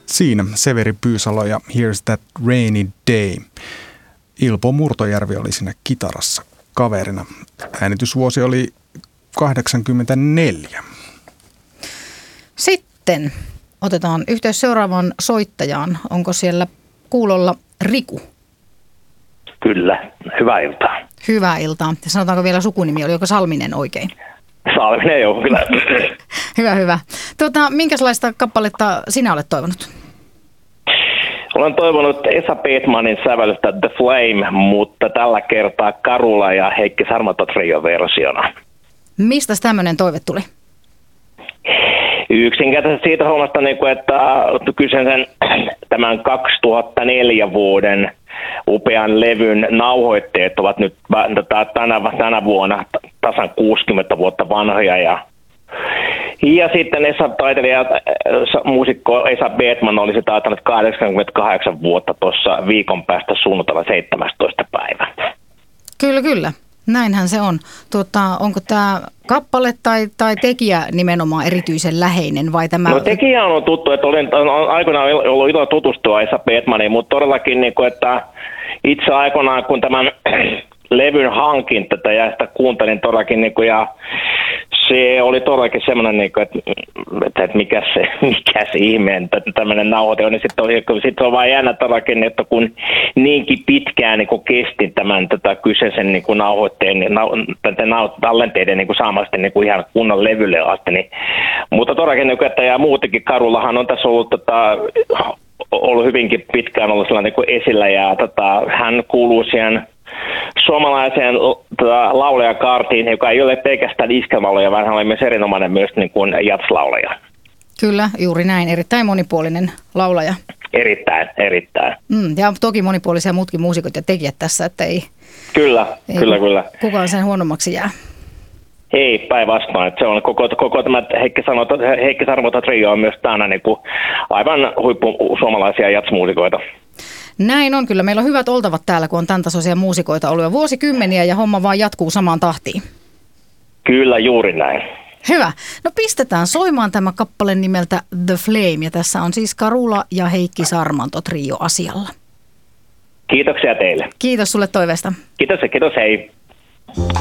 Siinä Severi Pyysalo ja Here's That Rainy Day. Ilpo Murtojärvi oli siinä kitarassa kaverina. Äänitysvuosi oli 1984. Sitten otetaan yhteys seuraavaan soittajaan. Onko siellä kuulolla Riku? Kyllä, hyvää iltaa. Hyvää iltaa. Sanotaanko vielä sukunimi, oliko Salminen oikein? Salminen, joo, kyllä. Hyvä. Minkälaista kappaletta sinä olet toivonut? Olen toivonut Esa Peetmanin sävellystä The Flame, mutta tällä kertaa Karula ja Heikki Sarmanto trio-versiona. Mistä tämmöinen toive tuli? Yksinkertaisesti siitä hommasta, että kyseisen tämän 2004 vuoden upean levyn nauhoitteet ovat nyt tänä vuonna tasan 60 vuotta vanhoja. Ja sitten taiteilija, muusikko Esa Peetman olisi taitanut 88 vuotta tuossa viikon päästä sunnuntaina 17. päivä. Kyllä. Näinhän se on. Onko tämä kappale tai tekijä nimenomaan erityisen läheinen vai tämä? No tekijä on tuttu, että olen aikoinaan ollut ilo tutustua Esa Peetmaniin, mutta todellakin, että itse aikoinaan kun tämän levyn hankin tätä ja sitä kuuntelin todellakin, ja se oli todellakin semmoinen, että mikä se ihme, että tämmöinen nauhoite on, niin sitten on vaan jännä todellakin, että kun niinkin pitkään kesti tämän kyseisen nauhoitteen, tallenteiden saamasta ihan kunnon levylle asti, niin, mutta todellakin, että ja muutenkin Karullahan on tässä ollut hyvinkin pitkään ollut sellainen esillä, ja hän kuuluu siihen suomalaiseen laulajakaartiin, joka ei ole pelkästään iskelmälaulaja, vaan hän oli myös erinomainen myös jazz-laulaja. Kyllä, juuri näin. Erittäin monipuolinen laulaja. Erittäin. Ja toki monipuolisia muutkin muusikot ja tekijät tässä, että ei... Kyllä. Kukaan sen huonommaksi jää. Ei, päinvastoin. Että se on koko tämä Heikki Sarmanto trio on myös täällä aivan huippu suomalaisia jazz-muusikoita. Näin on kyllä. Meillä on hyvät oltavat täällä, kun on tämän tasoisia muusikoita ollut jo vuosikymmeniä ja homma vaan jatkuu samaan tahtiin. Kyllä, juuri näin. Hyvä. No pistetään soimaan tämä kappale nimeltä The Flame ja tässä on siis Karula ja Heikki Sarmanto trio asialla. Kiitoksia teille. Kiitos sulle toiveesta. Kiitos, hei.